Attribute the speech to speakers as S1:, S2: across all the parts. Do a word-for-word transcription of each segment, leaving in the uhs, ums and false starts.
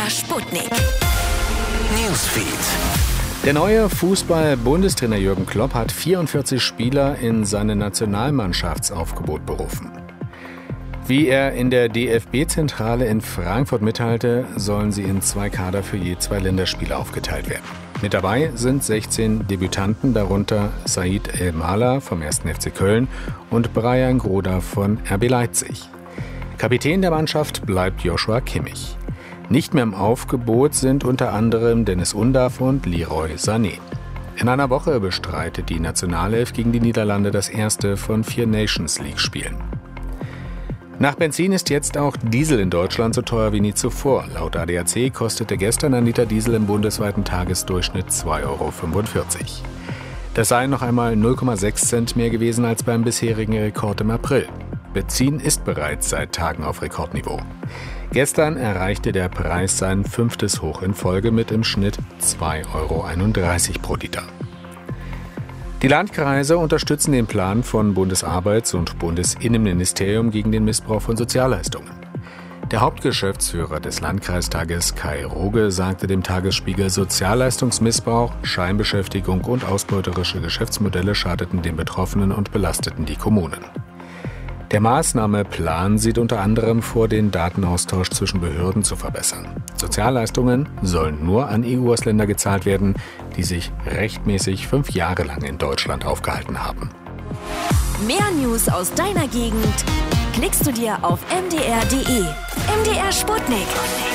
S1: R Sputnik.
S2: Newsfeed.
S3: Der neue Fußball-Bundestrainer Jürgen Klopp hat vierundvierzig Spieler in sein Nationalmannschaftsaufgebot berufen. Wie er in der D F B-Zentrale in Frankfurt mitteilte, sollen sie in zwei Kader für je zwei Länderspiele aufgeteilt werden. Mit dabei sind sechzehn Debütanten, darunter Said El-Mala vom ersten F C Köln und Bryan Groda von R B Leipzig. Kapitän der Mannschaft bleibt Joshua Kimmich. Nicht mehr im Aufgebot sind unter anderem Dennis Undav und Leroy Sané. In einer Woche bestreitet die Nationalelf gegen die Niederlande das erste von vier Nations-League-Spielen. Nach Benzin ist jetzt auch Diesel in Deutschland so teuer wie nie zuvor. Laut A D A C kostete gestern ein Liter Diesel im bundesweiten Tagesdurchschnitt zwei Euro fünfundvierzig. Das sei noch einmal null Komma sechs Cent mehr gewesen als beim bisherigen Rekord im April. Benzin ist bereits seit Tagen auf Rekordniveau. Gestern erreichte der Preis sein fünftes Hoch in Folge mit im Schnitt zwei Euro einunddreißig pro Liter. Die Landkreise unterstützen den Plan von Bundesarbeits- und Bundesinnenministerium gegen den Missbrauch von Sozialleistungen. Der Hauptgeschäftsführer des Landkreistages Kai Roge sagte dem Tagesspiegel, Sozialleistungsmissbrauch, Scheinbeschäftigung und ausbeuterische Geschäftsmodelle schadeten den Betroffenen und belasteten die Kommunen. Der Maßnahmeplan sieht unter anderem vor, den Datenaustausch zwischen Behörden zu verbessern. Sozialleistungen sollen nur an E U-Ausländer gezahlt werden, die sich rechtmäßig fünf Jahre lang in Deutschland aufgehalten haben.
S1: Mehr News aus deiner Gegend klickst du dir auf m d r punkt d e. M D R Sputnik.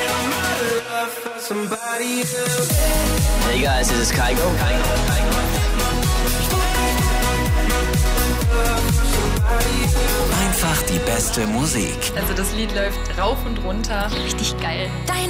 S4: Hey guys, this is Kygo.
S2: Einfach die beste Musik.
S5: Also das Lied läuft rauf und runter.
S1: Richtig geil. Dein